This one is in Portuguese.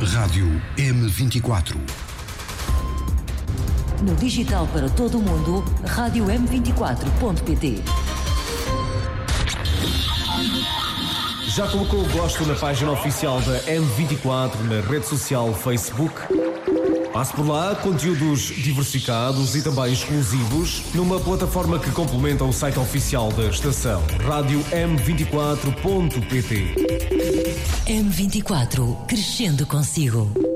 Rádio M24. No digital para todo o mundo, rádio m24.pt. Já colocou o gosto na página oficial da M24 na rede social Facebook? Passe por lá, conteúdos diversificados e também exclusivos, numa plataforma que complementa o site oficial da estação, rádio m24.pt. M24, crescendo consigo.